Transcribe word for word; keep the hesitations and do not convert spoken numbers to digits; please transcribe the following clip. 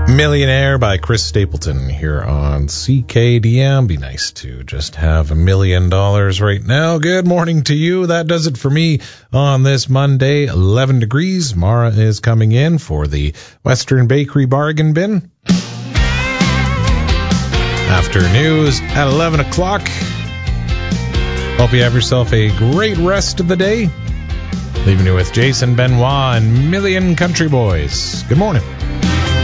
Millionaire by Chris Stapleton here on C K D M. Be nice to just have a million dollars right now. Good morning to you. That does it for me on this Monday, eleven degrees. Mara is coming in for the Western Bakery Bargain Bin. After news at eleven o'clock. Hope you have yourself a great rest of the day. Leaving you with Jason Benoit and Million Country Boys. Good morning.